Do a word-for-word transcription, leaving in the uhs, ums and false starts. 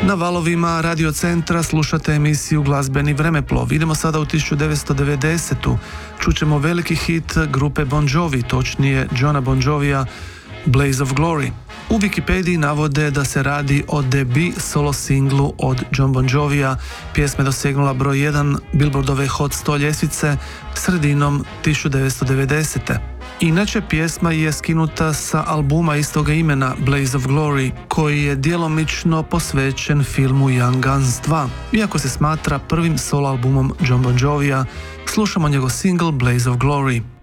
Na valovima Radio Centra slušate emisiju Glazbeni vremeplov. Idemo sada u tisuću devetsto devedesetu. Čućemo veliki hit grupe Bon Jovi, točnije Johna Bon Jovija, Blaze of Glory. U Wikipediji navode da se radi o debut solo singlu od John Bon Jovija. Pjesma je dosegnula broj jedan Billboardove Hot sto ljestvice sredinom tisuću devetsto devedesete. Inače, pjesma je skinuta sa albuma istoga imena Blaze of Glory, koji je djelomično posvećen filmu Young Guns dva. Iako se smatra prvim solo albumom John Bon Jovija, slušamo njegov single Blaze of Glory.